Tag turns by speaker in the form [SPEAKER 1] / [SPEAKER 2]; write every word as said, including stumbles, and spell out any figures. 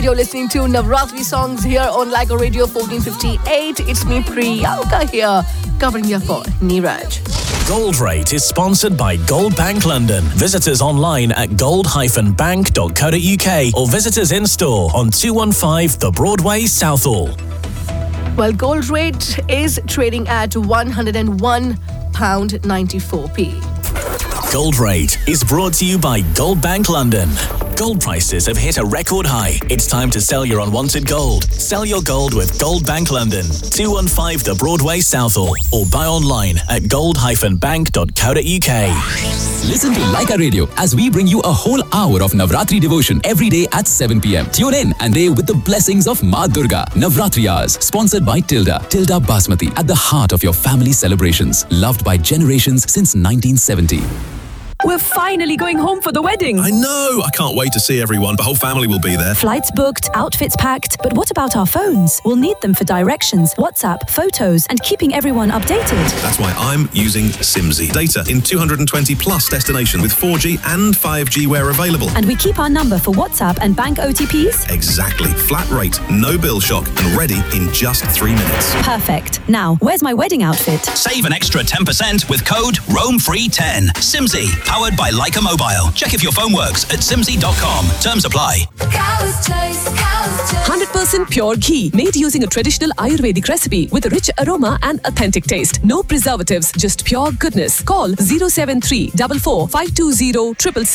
[SPEAKER 1] you're listening to Navratri songs here on Lyca Radio fourteen fifty-eight. It's me, Priyanka here, covering you for Neeraj.
[SPEAKER 2] Gold Rate is sponsored by Gold Bank London. Visit us online at gold dash bank dot co dot uk or visit us in store on two one five The Broadway, Southall.
[SPEAKER 1] Well, gold rate is trading at one hundred one pounds ninety-four p.
[SPEAKER 2] Gold Rate is brought to you by Gold Bank London. Gold prices have hit a record high. It's time to sell your unwanted gold. Sell your gold with Gold Bank London, two one five The Broadway, Southall, or buy online at gold dash bank dot co dot uk.
[SPEAKER 3] Listen to Lyca Radio as we bring you a whole hour of Navratri devotion every day at seven p.m. Tune in and day with the blessings of Ma Durga. Navratri Hours, sponsored by Tilda. Tilda Basmati, at the heart of your family celebrations. Loved by generations since nineteen seventy.
[SPEAKER 4] We're finally going home for the wedding.
[SPEAKER 5] I know. I can't wait to see everyone. The whole family will be there.
[SPEAKER 4] Flights booked, outfits packed. But what about our phones? We'll need them for directions, WhatsApp, photos, and keeping everyone updated.
[SPEAKER 5] That's why I'm using Simsy. Data in two hundred twenty plus destinations with four G and five G where available.
[SPEAKER 4] And we keep our number for WhatsApp and bank O T Ps?
[SPEAKER 5] Exactly. Flat rate, no bill shock, and ready in just three minutes.
[SPEAKER 4] Perfect. Now, where's my wedding outfit?
[SPEAKER 6] Save an extra ten percent with code roam free ten. Simsy, powered by Lyca Mobile. Check if your phone works at simsy dot com. Terms apply.
[SPEAKER 7] one
[SPEAKER 4] one hundred percent pure ghee, made using a traditional Ayurvedic recipe with a rich aroma and authentic taste. No preservatives, just pure goodness. Call zero seven three four four five two zero six six six.